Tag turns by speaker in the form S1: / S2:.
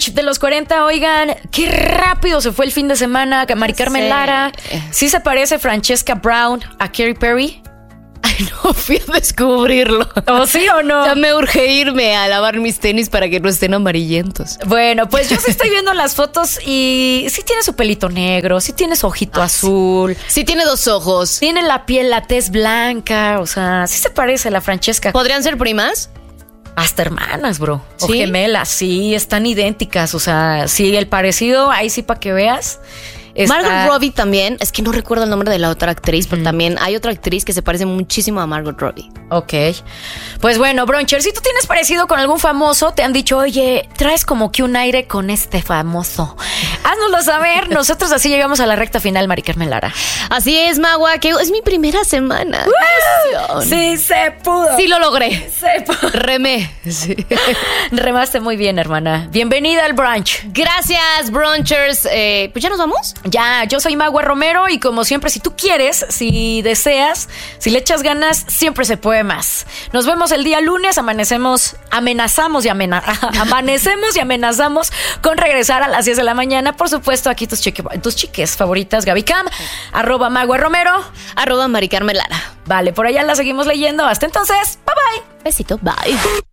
S1: brunch de los 40. Oigan, qué rápido se fue el fin de semana. Mari Carmen Lara. ¿Sí se parece Francesca Brown a Katy Perry?
S2: Ay, no, fui a descubrirlo.
S1: ¿O sí o no?
S2: Ya me urge irme a lavar mis tenis para que no estén amarillentos.
S1: Bueno, pues yo sí estoy viendo las fotos y sí tiene su pelito negro, sí tiene su ojito azul.
S2: Sí tiene 2 ojos.
S1: Tiene la piel, la tez blanca, o sea, sí se parece a la Francesca.
S2: ¿Podrían ser primas?
S1: Hasta hermanas, bro. O
S2: ¿Sí?
S1: gemelas, sí, están idénticas. O sea, sí, el parecido, ahí sí para que veas.
S2: Margot Robbie también, es que no recuerdo el nombre de la otra actriz, pero también hay otra actriz que se parece muchísimo a Margot Robbie.
S1: Ok. Pues bueno, Broncher, si tú tienes parecido con algún famoso, te han dicho, oye, traes como que un aire con este famoso. Háznoslo saber. Nosotros así llegamos a la recta final, Mari Carmen Lara.
S2: Así es, Magua, que es mi primera semana.
S1: Sí se pudo.
S2: Sí lo logré.
S1: Se pudo.
S2: Remé. Sí.
S1: Remaste muy bien, hermana. Bienvenida al brunch.
S2: Gracias, brunchers. Pues ya nos vamos.
S1: Ya, yo soy Magua Romero y como siempre, si tú quieres, si deseas, si le echas ganas, siempre se puede más. Nos vemos el día lunes, amanecemos y amenazamos con regresar a las 10 de la mañana. Por supuesto, aquí tus chiques favoritas, Gaby Cam, @Magua Romero,
S2: @Mari Carmen Lara.
S1: Vale, por allá la seguimos leyendo. Hasta entonces, bye bye.
S2: Besito, bye.